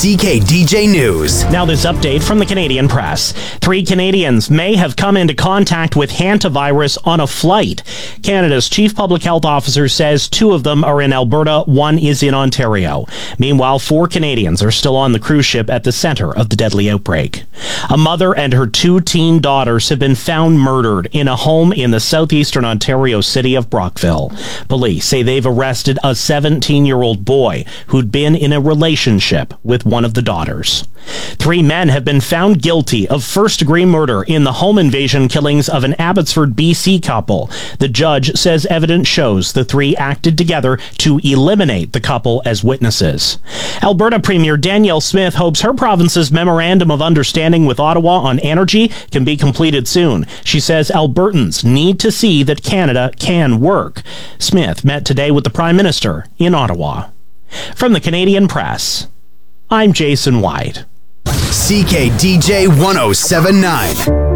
CKDJ News. Now this update from the Canadian Press. 3 Canadians may have come into contact with hantavirus on a flight. Canada's chief public health officer says 2 of them are in Alberta, 1 is in Ontario. Meanwhile, 4 Canadians are still on the cruise ship at the center of the deadly outbreak. A mother and her 2 teen daughters have been found murdered in a home in the southeastern Ontario city of Brockville. Police say they've arrested a 17-year-old boy who'd been in a relationship with one of the daughters. 3 men have been found guilty of first-degree murder in the home invasion killings of an Abbotsford, BC couple. The judge says evidence shows the 3 acted together to eliminate the couple as witnesses. Alberta Premier Danielle Smith hopes her province's memorandum of understanding with Ottawa on energy can be completed soon. She says Albertans need to see that Canada can work. Smith met today with the Prime Minister in Ottawa. From the Canadian Press, I'm Jason White. CKDJ 1079.